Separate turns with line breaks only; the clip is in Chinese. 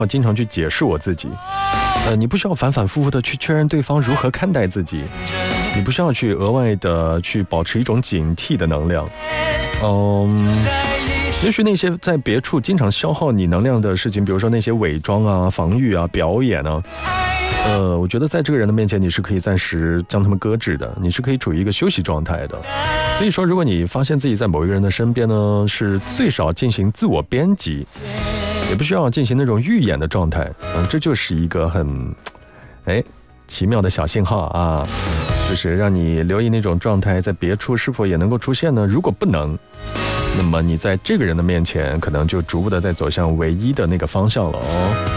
经常去解释我自己。你不需要反反复复的去确认对方如何看待自己，你不需要去额外的去保持一种警惕的能量。也许那些在别处经常消耗你能量的事情，比如说那些伪装啊、防御啊、表演啊，我觉得在这个人的面前你是可以暂时将他们搁置的，你是可以处于一个休息状态的。所以说，如果你发现自己在某一个人的身边呢，是最少进行自我编辑，也不需要进行那种预演的状态，这就是一个很奇妙的小信号啊，就是让你留意那种状态在别处是否也能够出现呢？如果不能，那么你在这个人的面前可能就逐步的在走向唯一的那个方向了哦。